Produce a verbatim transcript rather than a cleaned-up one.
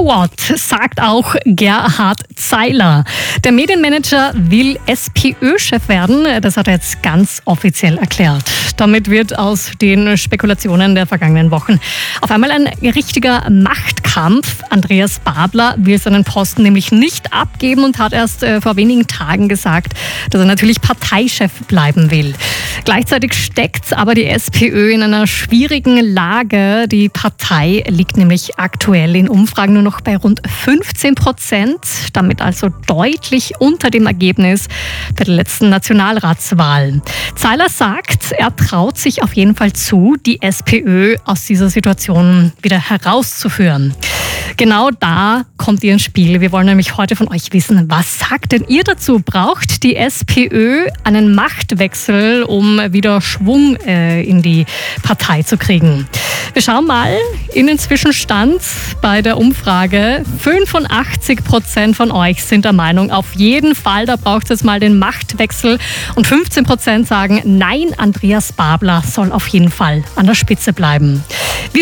what, sagt auch Gerhard Zeiler. Der Medienmanager will S P Ö-Chef werden, das hat er jetzt ganz offiziell erklärt. Damit wird aus den Spekulationen der vergangenen Wochen auf einmal ein richtiger Machtkampf. Andreas Babler will seinen Posten nämlich nicht abgeben und hat erst äh, vor wenigen Tagen gesagt, dass er natürlich Parteichef bleiben will. Gleichzeitig steckt aber die SPÖ in einer schwierigen Lage. Die Partei liegt nämlich aktuell in Umfragen nur noch bei rund fünfzehn Prozent, damit also deutlich unter dem Ergebnis bei der letzten Nationalratswahl. Zeiler sagt, er traut sich auf jeden Fall zu, die SPÖ aus dieser Situation wieder herauszuführen. Genau da kommt ihr ins Spiel. Wir wollen nämlich heute von euch wissen, was sagt denn ihr dazu? Braucht die SPÖ einen Machtwechsel, um wieder Schwung äh, in die Partei zu kriegen? Wir schauen mal in den Zwischenstand bei der Umfrage. fünfundachtzig Prozent von euch sind der Meinung, auf jeden Fall, da braucht es jetzt mal den Machtwechsel. Und fünfzehn Prozent sagen, nein, Andreas Babler soll auf jeden Fall an der Spitze bleiben.